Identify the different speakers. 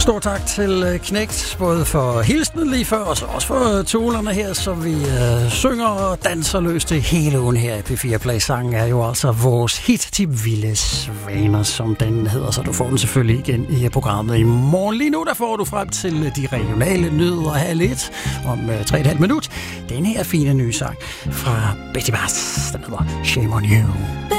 Speaker 1: Stor tak til Knægt, både for hilsenen lige før, og så også for tonerne her, så vi synger og danser løs til hele ugen her i P4 Play. Sangen er jo altså vores hit til Vilde Svaner, som den hedder, så du får den selvfølgelig igen i programmet i morgen. Lige nu der får du frem til de regionale nyheder her lidt om 3,5 minut. Den her fine nye sang fra Betty Bass, den hedder Shame on You.